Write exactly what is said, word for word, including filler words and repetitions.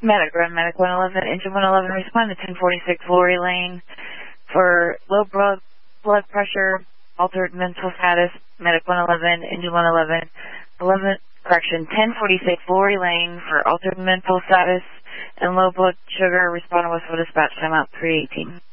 Medic, Run Medic one eleven, Engine one eleven, respond to ten forty-six Lori Lane for low blood, blood pressure, altered mental status, Medic one eleven, Engine one eleven, eleven, correction, ten forty-six Lori Lane for altered mental status and low blood sugar, respond to Westwood Dispatch, time out three eighteen.